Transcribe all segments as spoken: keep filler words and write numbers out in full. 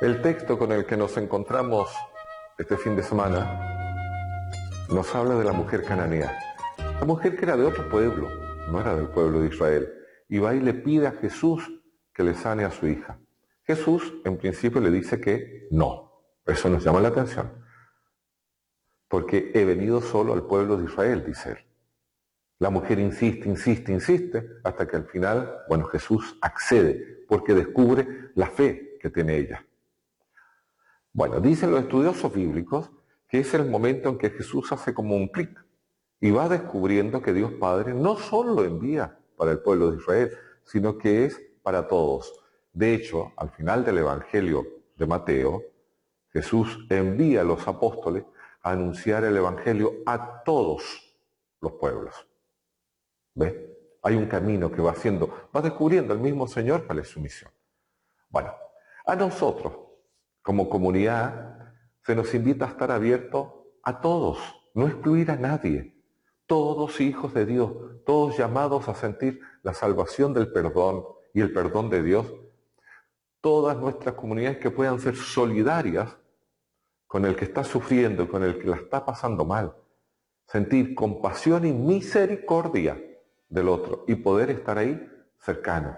El texto con el que nos encontramos este fin de semana nos habla de la mujer cananea. La mujer que era de otro pueblo, no era del pueblo de Israel, y va y le pide a Jesús que le sane a su hija. Jesús, en principio, le dice que no. Eso nos llama la atención. Porque he venido solo al pueblo de Israel, dice él. La mujer insiste, insiste, insiste, hasta que al final, bueno, Jesús accede, porque descubre la fe que tiene ella. Bueno, dicen los estudiosos bíblicos que es el momento en que Jesús hace como un clic y va descubriendo que Dios Padre no solo lo envía para el pueblo de Israel, sino que es para todos. De hecho, al final del Evangelio de Mateo, Jesús envía a los apóstoles a anunciar el Evangelio a todos los pueblos. ¿Ves? Hay un camino que va haciendo, va descubriendo el mismo Señor cuál es su misión. Bueno, a nosotros, como comunidad, se nos invita a estar abiertos a todos, no excluir a nadie. Todos hijos de Dios, todos llamados a sentir la salvación del perdón y el perdón de Dios. Todas nuestras comunidades que puedan ser solidarias con el que está sufriendo, con el que la está pasando mal. Sentir compasión y misericordia del otro y poder estar ahí cercano.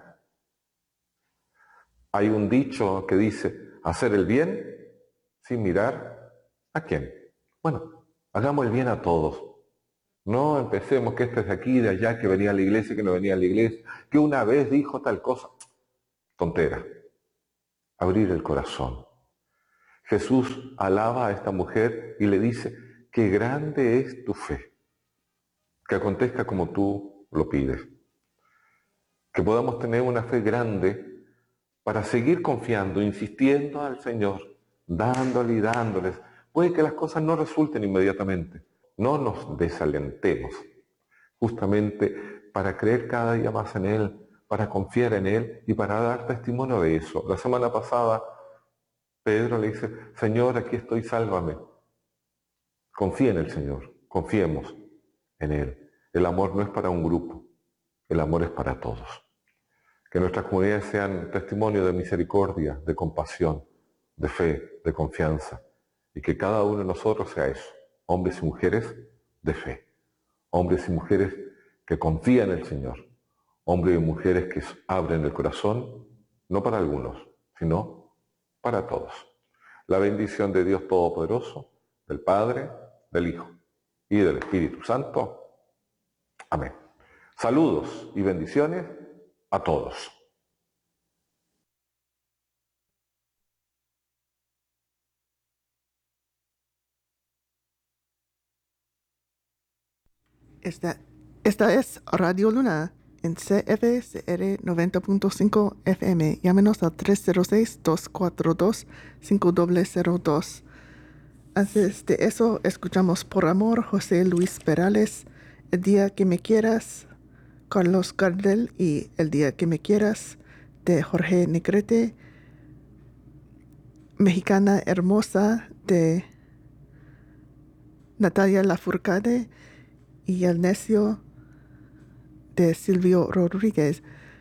Hay un dicho que dice, hacer el bien sin mirar a quién. Bueno, hagamos el bien a todos. No empecemos que este es de aquí, de allá, que venía a la iglesia, que no venía a la iglesia, que una vez dijo tal cosa. Tontera. Abrir el corazón. Jesús alaba a esta mujer y le dice, qué grande es tu fe. Que acontezca como tú lo pides. Que podamos tener una fe grande para seguir confiando, insistiendo al Señor, dándole y dándoles. Puede que las cosas no resulten inmediatamente. No nos desalentemos, justamente para creer cada día más en Él, para confiar en Él y para dar testimonio de eso. La semana pasada, Pedro le dice, Señor, aquí estoy, sálvame. Confía en el Señor, confiemos en Él. El amor no es para un grupo, el amor es para todos. Que nuestras comunidades sean testimonio de misericordia, de compasión, de fe, de confianza, y que cada uno de nosotros sea eso. Hombres y mujeres de fe, hombres y mujeres que confían en el Señor, hombres y mujeres que abren el corazón, no para algunos, sino para todos. La bendición de Dios Todopoderoso, del Padre, del Hijo y del Espíritu Santo. Amén. Saludos y bendiciones a todos. Esta, esta es Radio Luna en C F C R noventa punto cinco F M. Llámenos al tres cero seis, dos cuatro dos, cinco cero cero dos. Antes de eso, escuchamos Por Amor, José Luis Perales, El Día que Me Quieras, Carlos Gardel y El Día que Me Quieras, de Jorge Negrete, Mexicana Hermosa, de Natalia Lafourcade, y El Necio, de Silvio Rodríguez.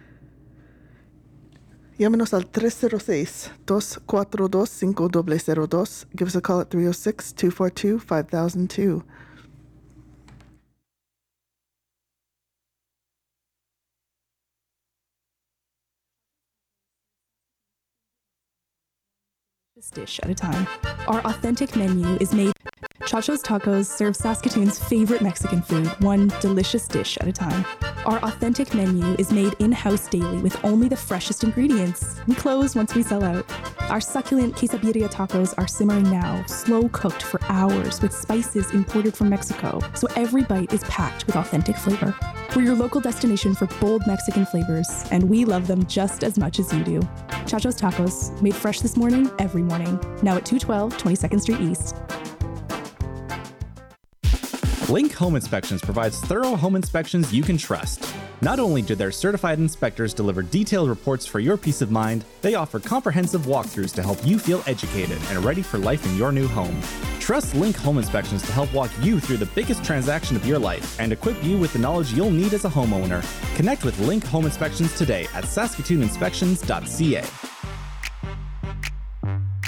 Llámenos al tres cero seis, dos cuatro dos, cinco cero cero dos. Give us a call at three oh six, two four two, five thousand two. Dish at a time. Our authentic menu is made. Chacho's Tacos serves Saskatoon's favorite Mexican food, one delicious dish at a time. Our authentic menu is made in-house daily with only the freshest ingredients. We close once we sell out. Our succulent quesabirria tacos are simmering now, slow cooked for hours with spices imported from Mexico, so every bite is packed with authentic flavor. We're your local destination for bold Mexican flavors, and we love them just as much as you do. Chacho's Tacos, made fresh this morning, every morning. Now at two twelve twenty-second Street East. Link Home Inspections provides thorough home inspections you can trust. Not only do their certified inspectors deliver detailed reports for your peace of mind, they offer comprehensive walkthroughs to help you feel educated and ready for life in your new home. Trust Link Home Inspections to help walk you through the biggest transaction of your life and equip you with the knowledge you'll need as a homeowner. Connect with Link Home Inspections today at saskatoon inspections dot c a.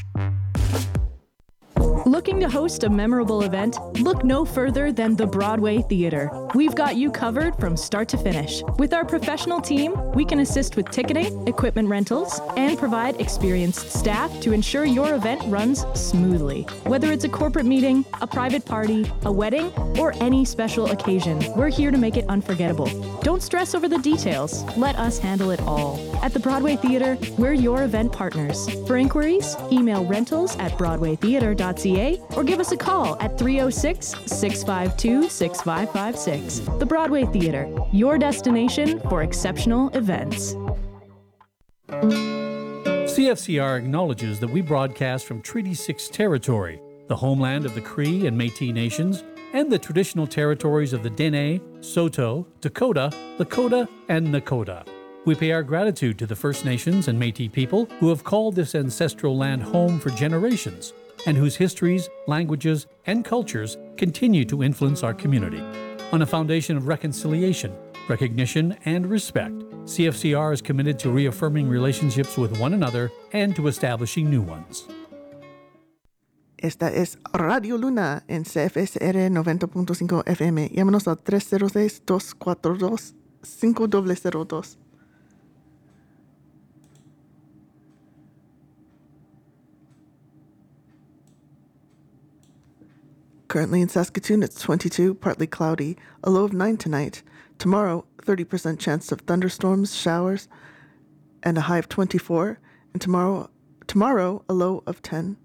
Looking to host a memorable event? Look no further than the Broadway Theater. We've got you covered from start to finish. With our professional team, we can assist with ticketing, equipment rentals, and provide experienced staff to ensure your event runs smoothly. Whether it's a corporate meeting, a private party, a wedding, or any special occasion, we're here to make it unforgettable. Don't stress over the details. Let us handle it all. At the Broadway Theater, we're your event partners. For inquiries, email rentals at broadway theater dot c a or give us a call at three oh six, six five two, six five five six. The Broadway Theater, your destination for exceptional events. C F C R acknowledges that we broadcast from Treaty six territory, the homeland of the Cree and Métis nations, and the traditional territories of the Dene, Saulteaux, Dakota, Lakota, and Nakota. We pay our gratitude to the First Nations and Métis people who have called this ancestral land home for generations, and whose histories, languages, and cultures continue to influence our community. On a foundation of reconciliation, recognition, and respect, C F C R is committed to reaffirming relationships with one another and to establishing new ones. Esta es Radio Luna en C F S R noventa punto cinco F M. Llámanos al tres cero seis, dos cuatro dos, cinco cero cero dos. Currently in Saskatoon, it's twenty-two, partly cloudy, a low of nine tonight. Tomorrow, thirty percent chance of thunderstorms, showers, and a high of twenty-four. And tomorrow, tomorrow a low of ten.